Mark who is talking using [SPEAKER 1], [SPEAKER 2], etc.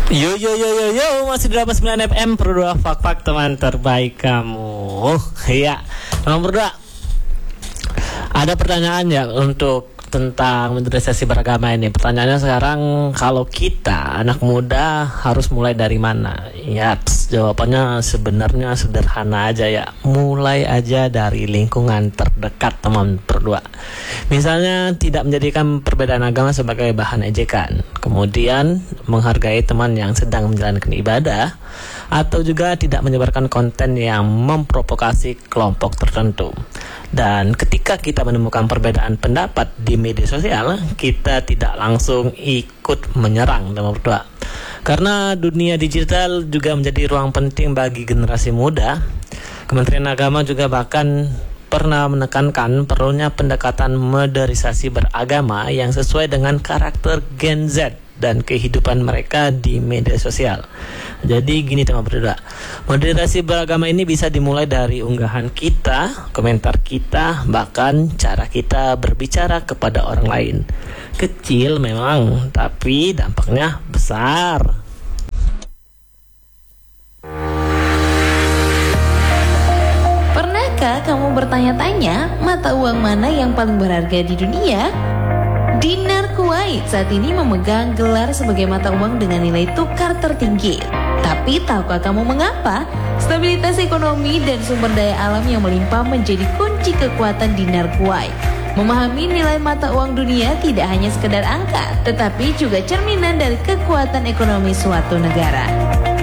[SPEAKER 1] Yo yo yo yo yo, masih di 89 FM berdua fak teman terbaik kamu. Iya, nomor 2. Ada pertanyaan ya untuk tentang modernisasi beragama ini. Pertanyaannya sekarang, kalau kita anak muda harus mulai dari mana? Ya, jawabannya sebenarnya sederhana aja ya. Mulai aja dari lingkungan terdekat teman berdua. Misalnya tidak menjadikan perbedaan agama sebagai bahan ejekan. Kemudian menghargai teman yang sedang menjalankan ibadah, atau juga tidak menyebarkan konten yang memprovokasi kelompok tertentu. Dan ketika kita menemukan perbedaan pendapat di media sosial, kita tidak langsung ikut menyerang teman berdua. Karena dunia digital juga menjadi ruang penting bagi generasi muda. Kementerian Agama juga bahkan pernah menekankan perlunya pendekatan modernisasi beragama yang sesuai dengan karakter Gen Z dan kehidupan mereka di media sosial. Jadi gini teman berdua, modernisasi beragama ini bisa dimulai dari unggahan kita, komentar kita, bahkan cara kita berbicara kepada orang lain. Kecil memang, tapi dampaknya besar.
[SPEAKER 2] Pernahkah kamu bertanya-tanya mata uang mana yang paling berharga di dunia? Dinar Kuwait saat ini memegang gelar sebagai mata uang dengan nilai tukar tertinggi. Tapi tahukah kamu mengapa? Stabilitas ekonomi dan sumber daya alam yang melimpah menjadi kunci kekuatan Dinar Kuwait. Memahami nilai mata uang dunia tidak hanya sekedar angka, tetapi juga cerminan dari kekuatan ekonomi suatu negara.